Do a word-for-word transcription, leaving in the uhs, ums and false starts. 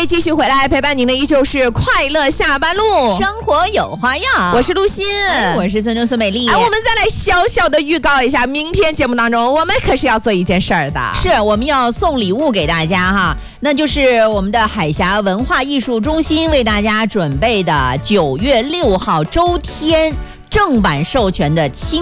OK， 继续回来陪伴您的依旧是快乐下班路， 生活有花样。 我是陆欣， 哎、我是孙中孙美丽。 哎，我们再来小小的预告一下，明天节目当中我们可是要做一件事儿的， 是我们要送礼物给大家哈，那就是我们的海峡文化艺术中心为大家准备的九月六号周天正版授权的亲